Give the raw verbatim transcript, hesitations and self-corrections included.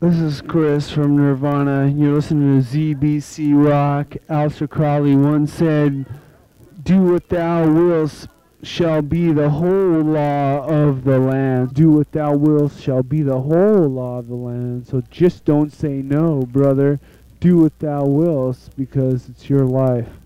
This is Chris from Nirvana. You're listening to Z B C Rock. Aleister Crowley once said, "Do what thou wilt shall be the whole law of the land. Do what thou wilt shall be the whole law of the land." So just don't say no, brother. Do what thou wilt because it's your life.